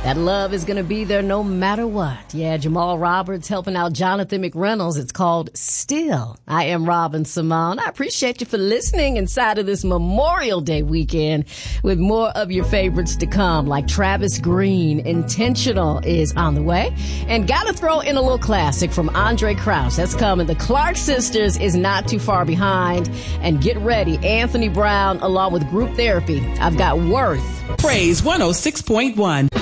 That love is going to be there no matter what. Yeah, Jamal Roberts helping out Jonathan McReynolds. It's called Still. I am Robin Simone. I appreciate you for listening inside of this Memorial Day weekend with more of your favorites to come, like Travis Green. Intentional is on the way. And gotta throw in a little classic from Andre Crouch. That's coming. The Clark Sisters is not too far behind. And get ready, Anthony Brown along with Group Therapy. I've got Worth. Praise 106.1.